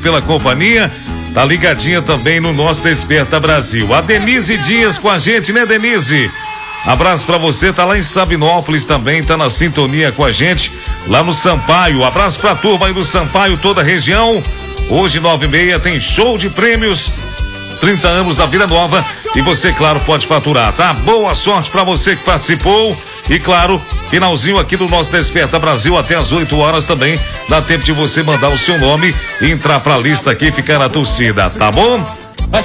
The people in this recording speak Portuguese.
pela companhia. Tá ligadinha também no nosso Desperta Brasil. A Denise Dias com a gente, né, Denise? Abraço pra você, tá lá em Sabinópolis também, tá na sintonia com a gente, lá no Sampaio. Abraço pra turma aí do Sampaio, toda a região. Hoje, 9h30, tem show de prêmios. 30 anos da Vida Nova. E você, claro, pode faturar, tá? Boa sorte pra você que participou. E claro, finalzinho aqui do nosso Desperta Brasil até as 8 horas também. Dá tempo de você mandar o seu nome e entrar pra lista aqui e ficar na torcida, tá bom?